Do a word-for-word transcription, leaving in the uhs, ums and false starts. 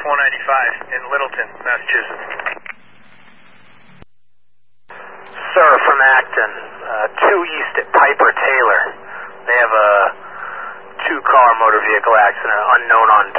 one ninety-five in Littleton, Massachusetts. Sir, from Acton, uh, two east at Piper Taylor. They have a two-car motor vehicle accident, unknown on